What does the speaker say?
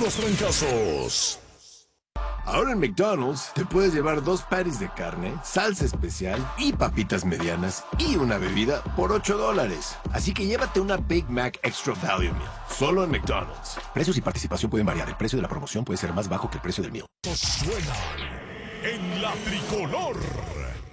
los trancazos. Ahora en McDonald's te puedes llevar 2 patties de carne, salsa especial y papitas medianas y una bebida por $8. Así que llévate una Big Mac Extra Value Meal, solo en McDonald's. Precios y participación pueden variar. El precio de la promoción puede ser más bajo que el precio del meal. Suenan en la tricolor.